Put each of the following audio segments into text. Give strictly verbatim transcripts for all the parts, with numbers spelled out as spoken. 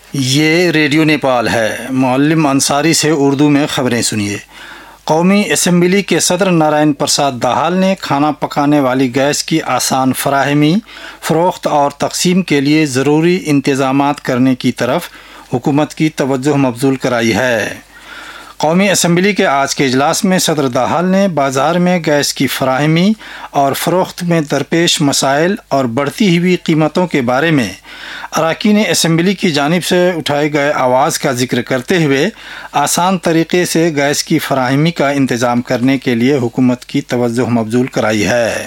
یہ ریڈیو نیپال ہے۔ معلم انصاری سے اردو میں خبریں سنیے۔ قومی اسمبلی کے صدر نارائن پرساد داہل نے کھانا پکانے والی گیس کی آسان فراہمی، فروخت اور تقسیم کے لیے ضروری انتظامات کرنے کی طرف حکومت کی توجہ مبذول کرائی ہے۔ قومی اسمبلی کے آج کے اجلاس میں صدر داہل نے بازار میں گیس کی فراہمی اور فروخت میں درپیش مسائل اور بڑھتی ہوئی قیمتوں کے بارے میں اراکین اسمبلی کی جانب سے اٹھائے گئے آواز کا ذکر کرتے ہوئے آسان طریقے سے گیس کی فراہمی کا انتظام کرنے کے لیے حکومت کی توجہ مبذول کرائی ہے۔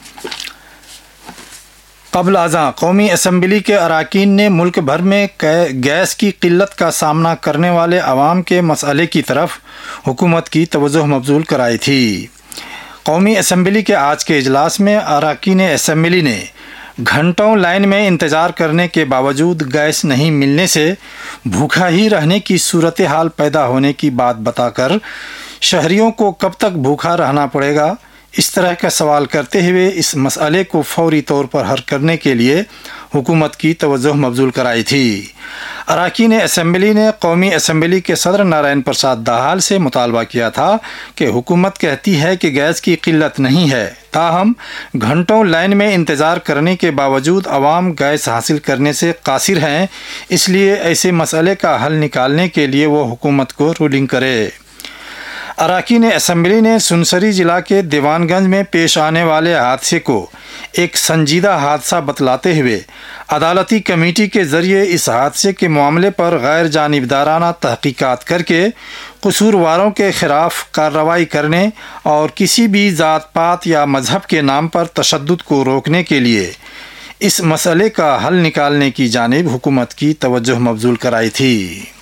قبل ازاں قومی اسمبلی کے اراکین نے ملک بھر میں گیس کی قلت کا سامنا کرنے والے عوام کے مسئلے کی طرف حکومت کی توجہ مبذول کرائی تھی۔ قومی اسمبلی کے آج کے اجلاس میں اراکین اسمبلی نے گھنٹوں لائن میں انتظار کرنے کے باوجود گیس نہیں ملنے سے بھوکا ہی رہنے کی صورتحال پیدا ہونے کی بات بتا کر شہریوں کو کب تک بھوکا رہنا پڑے گا، اس طرح کا سوال کرتے ہوئے اس مسئلے کو فوری طور پر حل کرنے کے لیے حکومت کی توجہ مبذول کرائی تھی۔ اراکین اسمبلی نے قومی اسمبلی کے صدر نارائن پرساد داہل سے مطالبہ کیا تھا کہ حکومت کہتی ہے کہ گیس کی قلت نہیں ہے، تاہم گھنٹوں لائن میں انتظار کرنے کے باوجود عوام گیس حاصل کرنے سے قاصر ہیں، اس لیے ایسے مسئلے کا حل نکالنے کے لیے وہ حکومت کو رولنگ کرے۔ اراکین اسمبلی نے سنسری ضلع کے دیوان گنج میں پیش آنے والے حادثے کو ایک سنجیدہ حادثہ بتلاتے ہوئے عدالتی کمیٹی کے ذریعے اس حادثے کے معاملے پر غیر جانبدارانہ تحقیقات کر کے قصورواروں کے خلاف کارروائی کرنے اور کسی بھی ذات پات یا مذہب کے نام پر تشدد کو روکنے کے لیے اس مسئلے کا حل نکالنے کی جانب حکومت کی توجہ مبذول کرائی تھی۔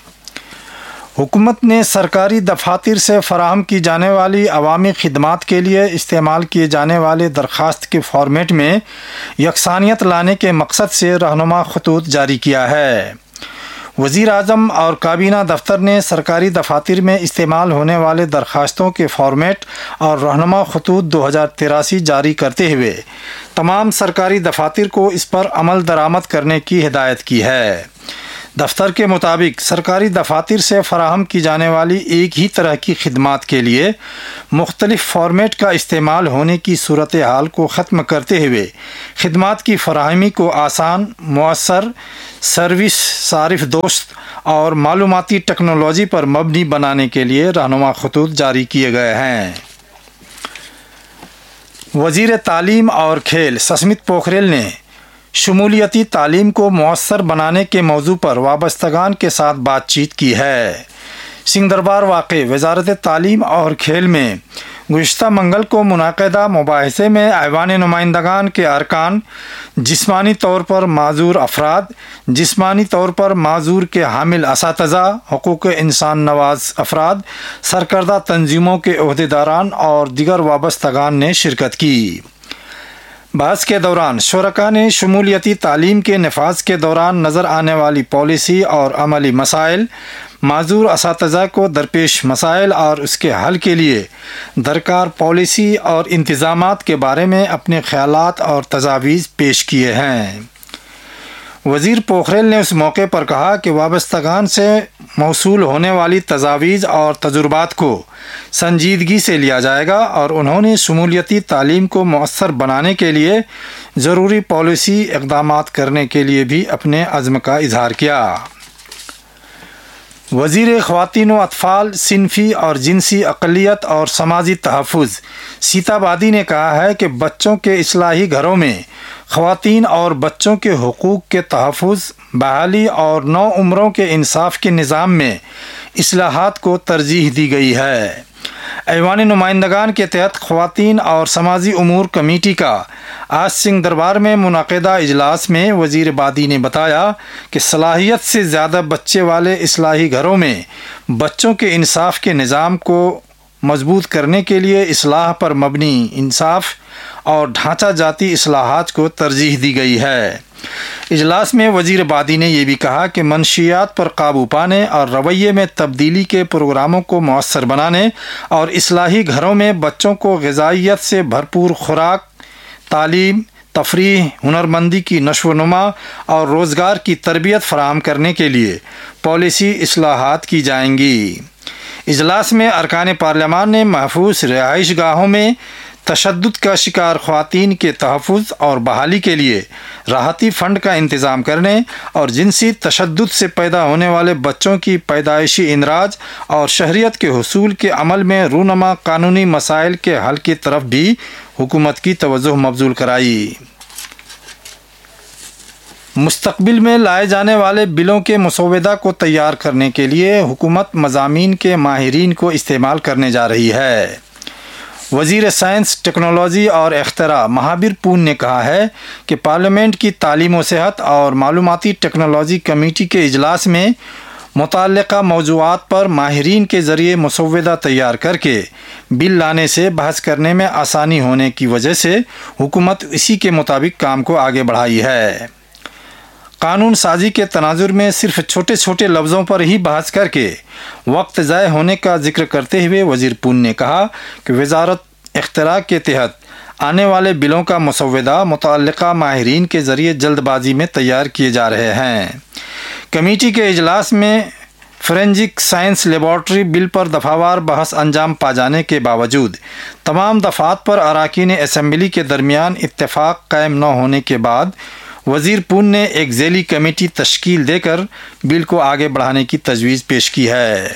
حکومت نے سرکاری دفاتر سے فراہم کی جانے والی عوامی خدمات کے لیے استعمال کیے جانے والے درخواست کے فارمیٹ میں یکسانیت لانے کے مقصد سے رہنما خطوط جاری کیا ہے۔ وزیر اعظم اور کابینہ دفتر نے سرکاری دفاتر میں استعمال ہونے والے درخواستوں کے فارمیٹ اور رہنما خطوط دو ہزار تراسی جاری کرتے ہوئے تمام سرکاری دفاتر کو اس پر عمل درآمد کرنے کی ہدایت کی ہے۔ دفتر کے مطابق سرکاری دفاتر سے فراہم کی جانے والی ایک ہی طرح کی خدمات کے لیے مختلف فارمیٹ کا استعمال ہونے کی صورتحال کو ختم کرتے ہوئے خدمات کی فراہمی کو آسان، مؤثر، سروس صارف دوست اور معلوماتی ٹیکنالوجی پر مبنی بنانے کے لیے رہنما خطوط جاری کیے گئے ہیں۔ وزیر تعلیم اور کھیل سسمت پوکھریل نے شمولیتی تعلیم کو مؤثر بنانے کے موضوع پر وابستگان کے ساتھ بات چیت کی ہے۔ سنگھ دربار واقع وزارت تعلیم اور کھیل میں گزشتہ منگل کو منعقدہ مباحثے میں ایوان نمائندگان کے ارکان، جسمانی طور پر معذور افراد، جسمانی طور پر معذور کے حامل اساتذہ، حقوق انسان نواز افراد، سرکردہ تنظیموں کے عہدیداران اور دیگر وابستگان نے شرکت کی۔ بحث کے دوران شرکاء نے شمولیتی تعلیم کے نفاذ کے دوران نظر آنے والی پالیسی اور عملی مسائل، معذور اساتذہ کو درپیش مسائل اور اس کے حل کے لیے درکار پالیسی اور انتظامات کے بارے میں اپنے خیالات اور تجاویز پیش کیے ہیں۔ وزیر پوکھریل نے اس موقع پر کہا کہ وابستگان سے موصول ہونے والی تجاویز اور تجربات کو سنجیدگی سے لیا جائے گا اور انہوں نے شمولیتی تعلیم کو مؤثر بنانے کے لیے ضروری پالیسی اقدامات کرنے کے لیے بھی اپنے عزم کا اظہار کیا۔ وزیر خواتین و اطفال، صنفی اور جنسی اقلیت اور سماجی تحفظ سیتا بادی نے کہا ہے کہ بچوں کے اصلاحی گھروں میں خواتین اور بچوں کے حقوق کے تحفظ، بحالی اور نو عمروں کے انصاف کے نظام میں اصلاحات کو ترجیح دی گئی ہے۔ ایوان نمائندگان کے تحت خواتین اور سماجی امور کمیٹی کا آج سنگھ دربار میں منعقدہ اجلاس میں وزیر بادی نے بتایا کہ صلاحیت سے زیادہ بچے والے اصلاحی گھروں میں بچوں کے انصاف کے نظام کو مضبوط کرنے کے لیے اصلاح پر مبنی انصاف اور ڈھانچہ جاتی اصلاحات کو ترجیح دی گئی ہے۔ اجلاس میں وزیر بادی نے یہ بھی کہا کہ منشیات پر قابو پانے اور رویے میں تبدیلی کے پروگراموں کو مؤثر بنانے اور اصلاحی گھروں میں بچوں کو غذائیت سے بھرپور خوراک، تعلیم، تفریح، ہنرمندی کی نشو و نما اور روزگار کی تربیت فراہم کرنے کے لیے پالیسی اصلاحات کی جائیں گی۔ اجلاس میں ارکان پارلیمان نے محفوظ رہائش گاہوں میں تشدد کا شکار خواتین کے تحفظ اور بحالی کے لیے راحتی فنڈ کا انتظام کرنے اور جنسی تشدد سے پیدا ہونے والے بچوں کی پیدائشی اندراج اور شہریت کے حصول کے عمل میں رونما قانونی مسائل کے حل کی طرف بھی حکومت کی توجہ مبذول کرائی۔ مستقبل میں لائے جانے والے بلوں کے مسودہ کو تیار کرنے کے لیے حکومت مضامین کے ماہرین کو استعمال کرنے جا رہی ہے۔ وزیر سائنس، ٹیکنالوجی اور اختراع مہابیر پون نے کہا ہے کہ پارلیمنٹ کی تعلیم و صحت اور معلوماتی ٹیکنالوجی کمیٹی کے اجلاس میں متعلقہ موضوعات پر ماہرین کے ذریعے مسودہ تیار کر کے بل لانے سے بحث کرنے میں آسانی ہونے کی وجہ سے حکومت اسی کے مطابق کام کو آگے بڑھائی ہے۔ قانون سازی کے تناظر میں صرف چھوٹے چھوٹے لفظوں پر ہی بحث کر کے وقت ضائع ہونے کا ذکر کرتے ہوئے وزیر پون نے کہا کہ وزارت اختراع کے تحت آنے والے بلوں کا مسودہ متعلقہ ماہرین کے ذریعے جلد بازی میں تیار کیے جا رہے ہیں۔ کمیٹی کے اجلاس میں فورینزک سائنس لیبارٹری بل پر دفعہ وار بحث انجام پا جانے کے باوجود تمام دفعات پر اراکین اسمبلی کے درمیان اتفاق قائم نہ ہونے کے بعد وزیر پون نے ایک ذیلی کمیٹی تشکیل دے کر بل کو آگے بڑھانے کی تجویز پیش کی ہے۔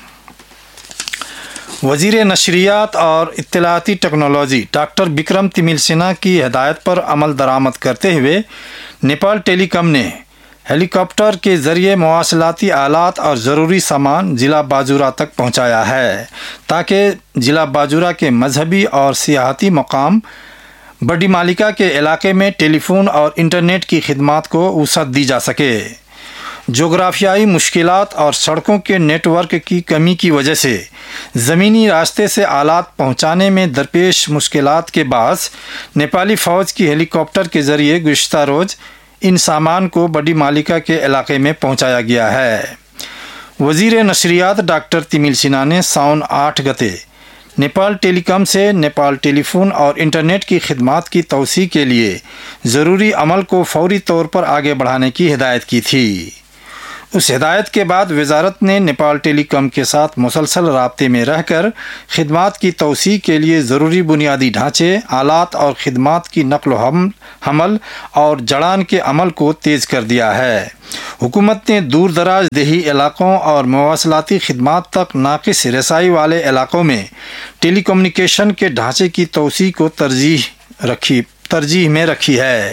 وزیر نشریات اور اطلاعاتی ٹیکنالوجی ڈاکٹر بکرم تمیل سنہا کی ہدایت پر عمل درآمد کرتے ہوئے نیپال ٹیلی کام نے ہیلی کاپٹر کے ذریعے مواصلاتی آلات اور ضروری سامان ضلع باجورہ تک پہنچایا ہے تاکہ ضلع باجورہ کے مذہبی اور سیاحتی مقام بڑی مالکا کے علاقے میں ٹیلی فون اور انٹرنیٹ کی خدمات کو وسعت دی جا سکے۔ جغرافیائی مشکلات اور سڑکوں کے نیٹ ورک کی کمی کی وجہ سے زمینی راستے سے آلات پہنچانے میں درپیش مشکلات کے باعث نیپالی فوج کی ہیلی کاپٹر کے ذریعے گزشتہ روز ان سامان کو بڑی مالکا کے علاقے میں پہنچایا گیا ہے۔ وزیر نشریات ڈاکٹر تمیل سنہا نے ساؤن آٹھ گتے نیپال ٹیلی کام سے نیپال ٹیلی فون اور انٹرنیٹ کی خدمات کی توسیع کے لیے ضروری عمل کو فوری طور پر آگے بڑھانے کی ہدایت کی تھی۔ اس ہدایت کے بعد وزارت نے نیپال ٹیلی کام کے ساتھ مسلسل رابطے میں رہ کر خدمات کی توسیع کے لیے ضروری بنیادی ڈھانچے، آلات اور خدمات کی نقل و حمل اور جڑان کے عمل کو تیز کر دیا ہے۔ حکومت نے دور دراز دیہی علاقوں اور مواصلاتی خدمات تک ناقص رسائی والے علاقوں میں ٹیلی کمیونیکیشن کے ڈھانچے کی توسیع کو ترجیح رکھی ترجیح میں رکھی ہے۔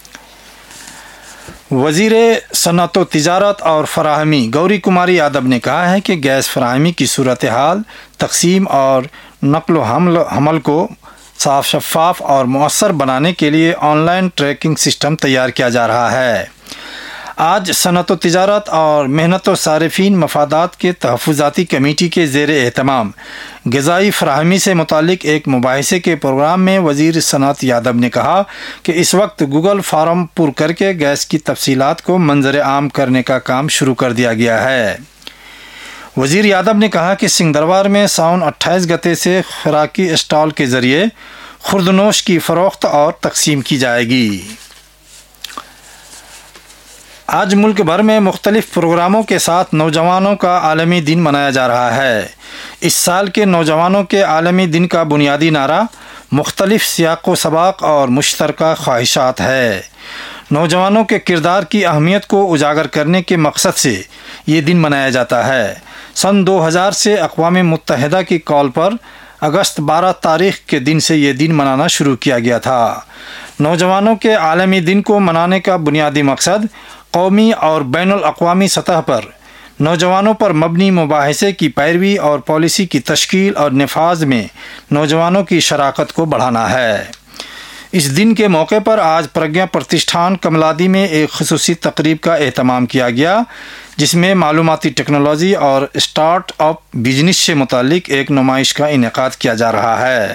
وزیر صنعت و تجارت اور فراہمی گوری کماری یادو نے کہا ہے کہ گیس فراہمی کی صورتحال، تقسیم اور نقل و حمل حمل کو صاف، شفاف اور مؤثر بنانے کے لیے آن لائن ٹریکنگ سسٹم تیار کیا جا رہا ہے۔ آج صنعت و تجارت اور محنت و صارفین مفادات کے تحفظاتی کمیٹی کے زیر اہتمام غذائی فراہمی سے متعلق ایک مباحثے کے پروگرام میں وزیر صنعت یادو نے کہا کہ اس وقت گوگل فارم پر کر کے گیس کی تفصیلات کو منظر عام کرنے کا کام شروع کر دیا گیا ہے۔ وزیر یادو نے کہا کہ سنگھ دربار میں ساؤن اٹھائیس گتے سے خوراکی اسٹال کے ذریعے خوردنوش کی فروخت اور تقسیم کی جائے گی۔ آج ملک بھر میں مختلف پروگراموں کے ساتھ نوجوانوں کا عالمی دن منایا جا رہا ہے۔ اس سال کے نوجوانوں کے عالمی دن کا بنیادی نعرہ مختلف سیاق و سباق اور مشترکہ خواہشات ہے۔ نوجوانوں کے کردار کی اہمیت کو اجاگر کرنے کے مقصد سے یہ دن منایا جاتا ہے۔ سن دو ہزار سے اقوام متحدہ کی کال پر اگست بارہ تاریخ کے دن سے یہ دن منانا شروع کیا گیا تھا۔ نوجوانوں کے عالمی دن کو منانے کا بنیادی مقصد قومی اور بین الاقوامی سطح پر نوجوانوں پر مبنی مباحثے کی پیروی اور پالیسی کی تشکیل اور نفاذ میں نوجوانوں کی شراکت کو بڑھانا ہے۔ اس دن کے موقع پر آج پرگیا پرتشٹھان کملادی میں ایک خصوصی تقریب کا اہتمام کیا گیا جس میں معلوماتی ٹیکنالوجی اور اسٹارٹ اپ بزنس سے متعلق ایک نمائش کا انعقاد کیا جا رہا ہے۔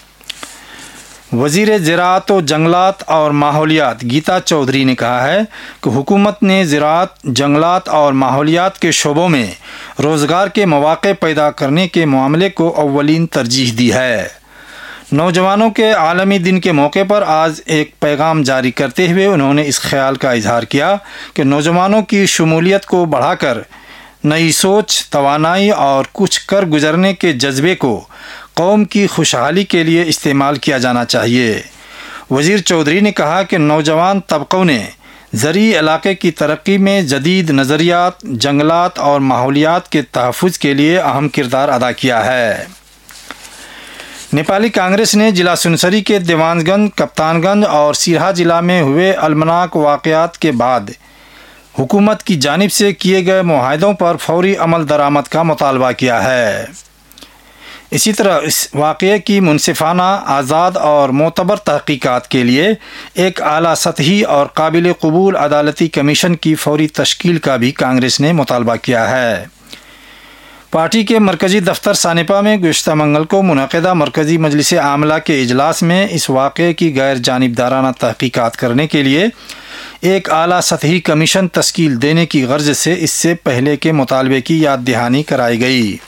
وزیر زراعت و جنگلات اور ماحولیات گیتا چودھری نے کہا ہے کہ حکومت نے زراعت، جنگلات اور ماحولیات کے شعبوں میں روزگار کے مواقع پیدا کرنے کے معاملے کو اولین ترجیح دی ہے۔ नौजवानों के आलमी दिन के मौके पर आज एक पैगाम जारी करते हुए उन्होंने इस ख्याल का इजहार किया कि नौजवानों की शमूलियत को बढ़ाकर नई सोच, तवानाई और कुछ कर गुजरने के जज्बे को कौम की खुशहाली के लिए इस्तेमाल किया जाना चाहिए। वज़ीर चौधरी ने कहा कि नौजवान तबकों ने ज़री इलाके की तरक्की में जदीद नज़रियात, जंगलात और माहौलियात के तहफ़्फ़ुज़ के लिए अहम किरदार अदा किया है। नेपाली कांग्रेस ने जिला सुनसरी के देवानगंज, कप्तानगंज और सिरहा जिला में हुए अलमनाक वाक़यात के बाद हुकूमत की जानिब से किए गए मुआहदों पर फौरी अमल दरामद का मुतालबा किया है। इसी तरह इस वाक़ये की मुनसिफाना, आज़ाद और मोतबर तहक़ीक़ात के लिए एक आला सतही और काबिल कबूल अदालती कमीशन की फौरी तश्कील का भी कांग्रेस ने मुतालबा किया है। पार्टी के मरकज़ी दफ्तर सानिपा में गुज़िश्ता मंगल को मुनक़िदा मरकज़ी मजलिस आमला के इजलास में इस वाक़ये की गैर जानिबदाराना तहक़ीक़ात करने के लिए एक आला सतही कमीशन तश्कील देने की गर्ज से इससे पहले के मुतालबे की याद दहानी कराई गई।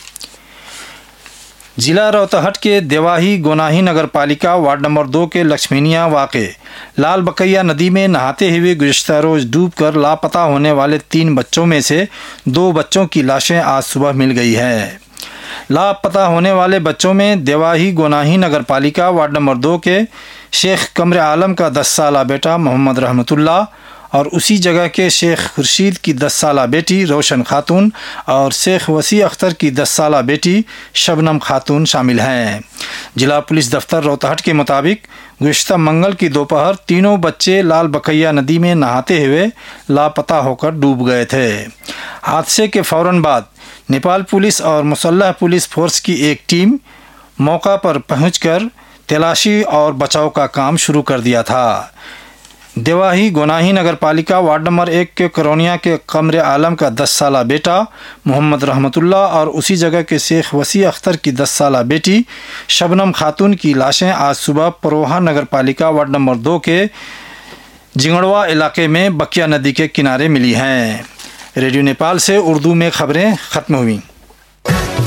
जिला रोहतहट के देवाही गोनाही नगर पालिका वार्ड नंबर दो के लक्ष्मीनिया वाक़े लाल बकैया नदी में नहाते हुए गुज़िश्ता रोज़ डूब कर लापता होने वाले तीन बच्चों में से दो बच्चों की लाशें आज सुबह मिल गई हैं। लापता होने वाले बच्चों में देवाही गोनाही नगर पालिका वार्ड नंबर दो के शेख कमर आलम का दस साला बेटा मोहम्मद रहमतुल्लाह और उसी जगह के शेख खुर्शीद की दस साला बेटी रोशन खातून और शेख वसी अख्तर की दस साला बेटी शबनम खातून शामिल हैं। जिला पुलिस दफ्तर रोहतहट के मुताबिक गुज़िश्ता मंगल की दोपहर तीनों बच्चे लाल बकैया नदी में नहाते हुए लापता होकर डूब गए थे। हादसे के फ़ौरन बाद नेपाल पुलिस और मुसल्लह पुलिस फोर्स की एक टीम मौका पर पहुंचकर तलाशी और बचाव का काम शुरू कर दिया था। देवाही गोनाही नगर पालिका वार्ड नंबर एक के करोनिया के कमर आलम का दस साला बेटा मोहम्मद रहमतुल्लाह और उसी जगह के शेख वसी अख्तर की दस साला बेटी शबनम खातून की लाशें आज सुबह परोहा नगर पालिका वार्ड नंबर दो के जिंगड़वा इलाके में बकिया नदी के किनारे मिली हैं। रेडियो नेपाल से उर्दू में खबरें ख़त्म हुई।